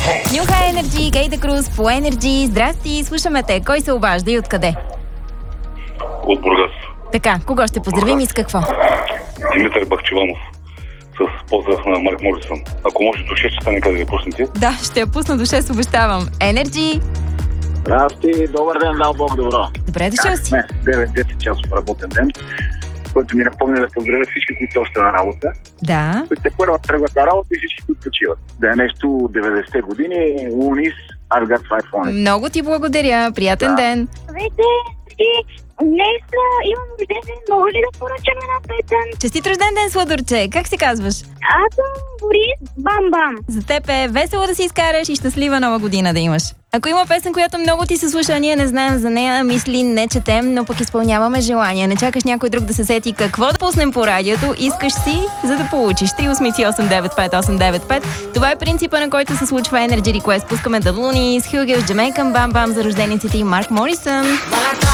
Нюха Енерджи, Кейта Круз по Енерджи. Здрасти, слушаме те. Кой се обажда и откъде? От Бургас. Така, кого ще поздравим и с какво? Димитър Бахчеванов. С поздрав на Марк Морисън. Ако може до 6 часа нека да я пуснете. Да, ще я пусна до 6, обещавам. Енерджи! Здрасти, добър ден, дал Бог добро. Добре дошъл си. 9-10 часов работен ден, който ми напомня да поздравя всички, които още на работа. Да. Които те първа тръгват на работа и всички, които почиват. Да е нещо 90-те години, Унис, I've got five on it. Много ти благодаря. Приятен ден. Здравейте! Днес имам рожден ден. Мога ли да поръчам една песен? Честит рожден ден, Сладурче. Как се казваш? Аз съм Борис Бам-Бам. За теб е весело да си изкараш и щастлива нова година да имаш. Ако има песен, която много ти се слуша, ние не знаем за нея, мисли, не четем, но пък изпълняваме желания. Не чакаш някой друг да се сети какво да пуснем по радиото, искаш си, за да получиш 388-895-895. Това е принципа, на който се случва Energy Request. Пускаме The Loonies, Hugel, Jamaican Bam Bam за рождениците и Марк Морисън.